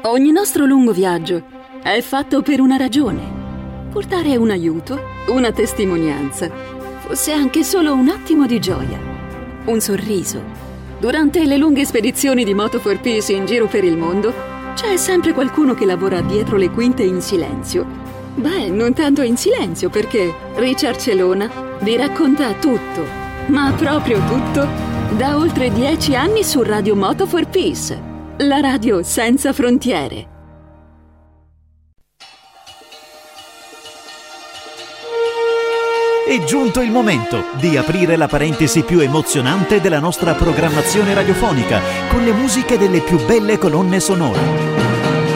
Ogni nostro lungo viaggio è fatto per una ragione. Portare un aiuto, una testimonianza, fosse anche solo un attimo di gioia, un sorriso. Durante le lunghe spedizioni di Moto4Peace in giro per il mondo, c'è sempre qualcuno che lavora dietro le quinte in silenzio. Beh, non tanto in silenzio, perché Richard Celona vi racconta tutto, ma proprio tutto, da oltre 10 anni su Radio Moto4Peace, la radio senza frontiere. È giunto il momento di aprire la parentesi più emozionante della nostra programmazione radiofonica con le musiche delle più belle colonne sonore.